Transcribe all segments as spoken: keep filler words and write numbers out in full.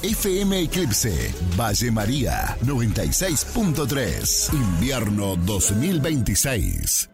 F M Eclipse, Valle María, noventa y seis punto tres. Invierno dos mil veintiséis.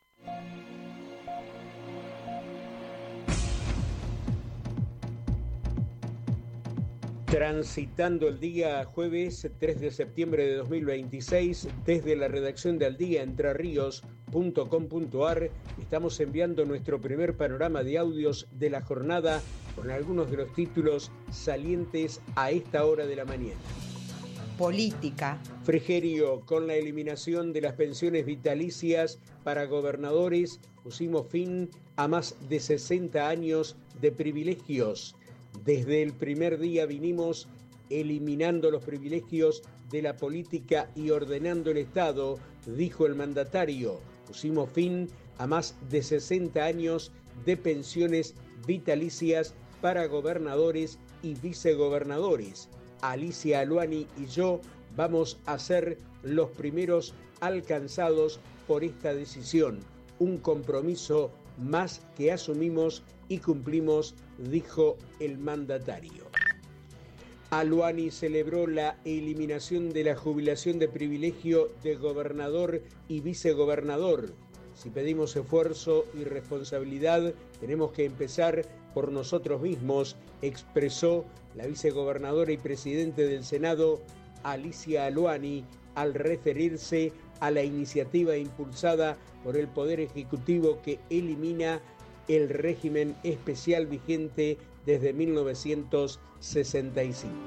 Transitando el día jueves tres de septiembre de dos mil veintiséis, desde la redacción de Al Día Entre Ríos punto com punto a r, estamos enviando nuestro primer panorama de audios de la jornada con algunos de los títulos salientes a esta hora de la mañana. Política. Frigerio, con la eliminación de las pensiones vitalicias para gobernadores, pusimos fin a más de sesenta años de privilegios. Desde el primer día vinimos eliminando los privilegios de la política y ordenando el Estado, dijo el mandatario. Pusimos fin a más de sesenta años de pensiones vitalicias para gobernadores y vicegobernadores. Alicia Aluani y yo vamos a ser los primeros alcanzados por esta decisión. Un compromiso más que asumimos y cumplimos, dijo el mandatario. Aluani celebró la eliminación de la jubilación de privilegio de gobernador y vicegobernador. Si pedimos esfuerzo y responsabilidad, tenemos que empezar por nosotros mismos, expresó la vicegobernadora y presidente del Senado, Alicia Aluani, al referirse a la iniciativa impulsada por el Poder Ejecutivo que elimina el régimen especial vigente desde mil novecientos sesenta y cinco.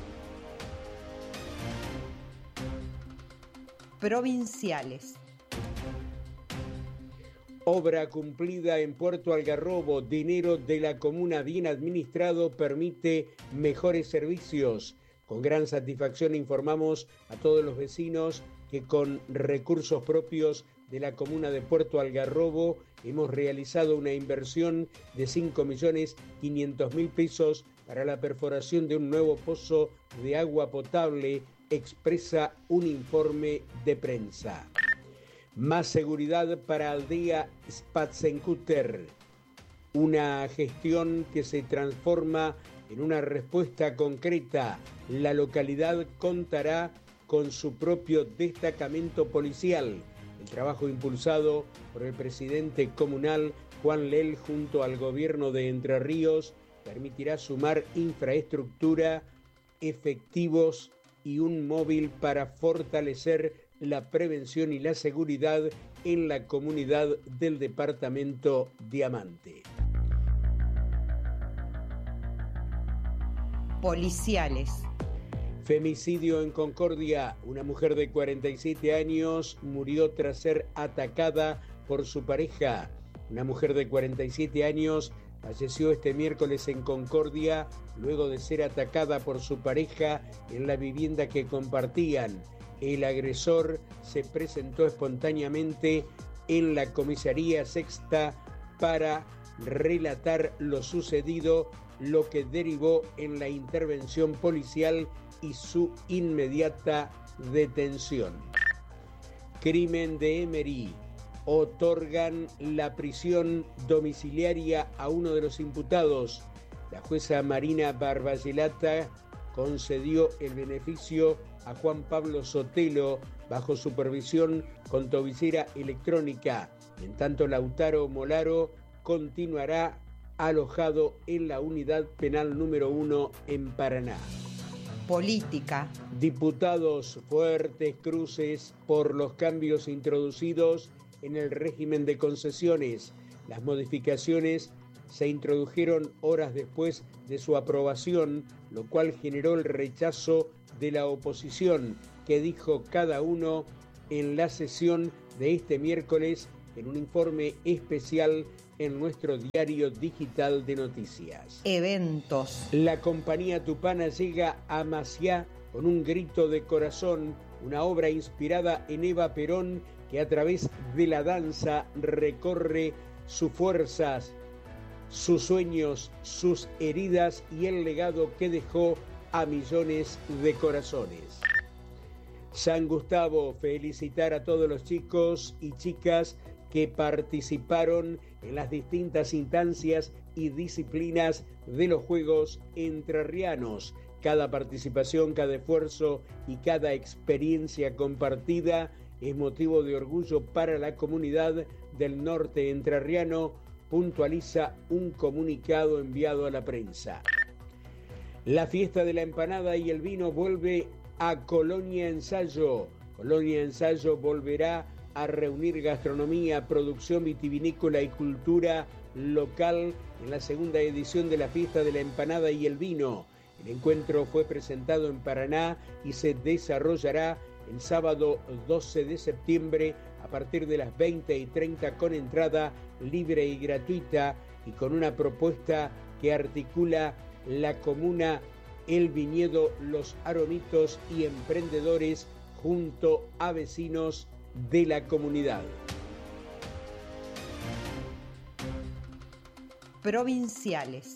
Provinciales. Obra cumplida en Puerto Algarrobo. Dinero de la comuna bien administrado permite mejores servicios. Con gran satisfacción informamos a todos los vecinos que con recursos propios de la comuna de Puerto Algarrobo hemos realizado una inversión de cinco millones quinientos mil pesos para la perforación de un nuevo pozo de agua potable, expresa un informe de prensa. Más seguridad para Aldea Spatzenkutter, una gestión que se transforma en una respuesta concreta. La localidad contará con su propio destacamento policial. El trabajo impulsado por el presidente comunal Juan Lel junto al gobierno de Entre Ríos permitirá sumar infraestructura, efectivos y un móvil para fortalecer la prevención y la seguridad en la comunidad del departamento Diamante. Policiales. Femicidio en Concordia. Una mujer de cuarenta y siete años murió tras ser atacada por su pareja. Una mujer de cuarenta y siete años falleció este miércoles en Concordia luego de ser atacada por su pareja en la vivienda que compartían. El agresor se presentó espontáneamente en la comisaría sexta para relatar lo sucedido, lo que derivó en la intervención policial y su inmediata detención. Crimen de Emery. Otorgan la prisión domiciliaria a uno de los imputados. La jueza Marina Barbayelata concedió el beneficio a Juan Pablo Sotelo bajo supervisión con tobillera electrónica. En tanto, Lautaro Molaro continuará alojado en la unidad penal número uno en Paraná. Política. Diputados, fuertes cruces por los cambios introducidos en el régimen de concesiones. Las modificaciones se introdujeron horas después de su aprobación, lo cual generó el rechazo de la oposición, que dijo cada uno en la sesión de este miércoles en un informe especial en nuestro diario digital de noticias. Eventos. La compañía Tupana llega a Maciá con un grito de corazón, una obra inspirada en Eva Perón que a través de la danza recorre sus fuerzas, sus sueños, sus heridas y el legado que dejó a millones de corazones. San Gustavo, felicitar a todos los chicos y chicas que participaron en las distintas instancias y disciplinas de los Juegos Entrerrianos. Cada participación, cada esfuerzo y cada experiencia compartida es motivo de orgullo para la comunidad del norte entrerriano, puntualiza un comunicado enviado a la prensa. La fiesta de la empanada y el vino vuelve a Colonia Ensayo. Colonia Ensayo volverá a reunir gastronomía, producción vitivinícola y cultura local en la segunda edición de la fiesta de la empanada y el vino. El encuentro fue presentado en Paraná y se desarrollará el sábado doce de septiembre a partir de las veinte y treinta con entrada libre y gratuita y con una propuesta que articula la comuna, el viñedo, los aromitos y emprendedores junto a vecinos de la comunidad. Provinciales.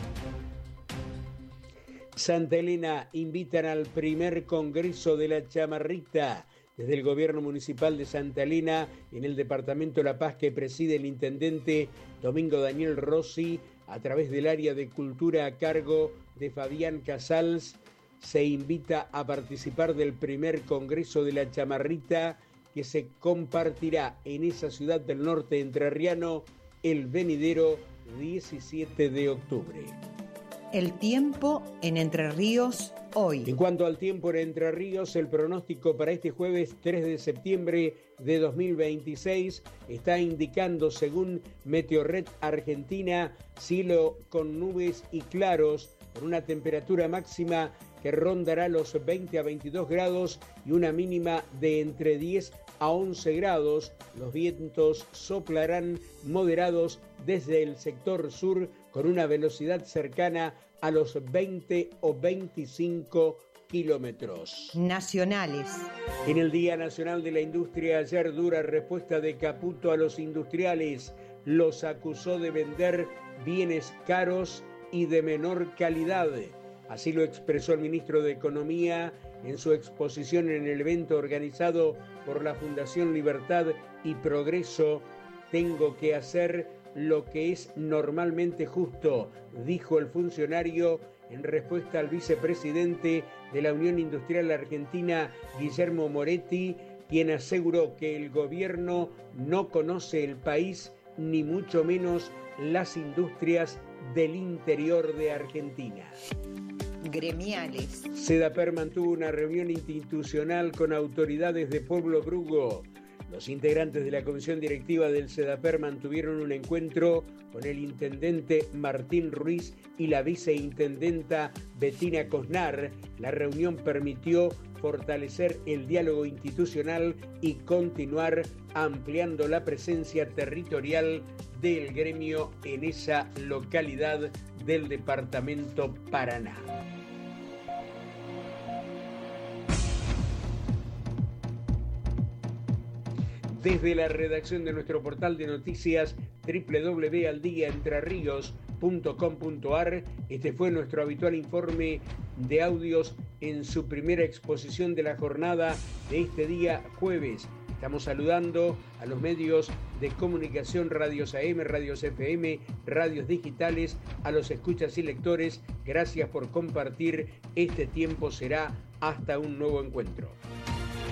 Santa Elena invitan al primer Congreso de la Chamarrita. Desde el Gobierno Municipal de Santa Elena, en el Departamento La Paz, que preside el Intendente Domingo Daniel Rossi, a través del área de Cultura a cargo de Fabián Casals, se invita a participar del primer Congreso de la Chamarrita que se compartirá en esa ciudad del norte entrerriano el venidero diecisiete de octubre. El tiempo en Entre Ríos hoy. En cuanto al tiempo en Entre Ríos, el pronóstico para este jueves tres de septiembre de dos mil veintiséis está indicando, según Meteorred Argentina, cielo con nubes y claros, con una temperatura máxima que rondará los veinte a veintidós grados y una mínima de entre diez a once grados. Los vientos soplarán moderados desde el sector sur con una velocidad cercana a los veinte o veinticinco kilómetros. Nacionales. En el Día Nacional de la Industria, ayer dura respuesta de Caputo a los industriales. Los acusó de vender bienes caros y de menor calidad. Así lo expresó el ministro de Economía en su exposición en el evento organizado por la Fundación Libertad y Progreso. Tengo que hacer lo que es normalmente justo, dijo el funcionario en respuesta al vicepresidente de la Unión Industrial Argentina, Guillermo Moretti, quien aseguró que el gobierno no conoce el país, ni mucho menos las industrias del interior de Argentina. Gremiales. Sedaper mantuvo una reunión institucional con autoridades de Pueblo Brugo. Los integrantes de la comisión directiva del Sedaper mantuvieron un encuentro con el intendente Martín Ruiz y la viceintendenta Betina Cosnar. La reunión permitió fortalecer el diálogo institucional y continuar ampliando la presencia territorial del gremio en esa localidad del departamento Paraná. Desde la redacción de nuestro portal de noticias doble u doble u doble u punto al día entre ríos punto com punto a r, este fue nuestro habitual informe de audios en su primera exposición de la jornada de este día jueves. Estamos saludando a los medios de comunicación, radios A M, radios F M, radios digitales, a los escuchas y lectores. Gracias por compartir. Este tiempo será hasta un nuevo encuentro.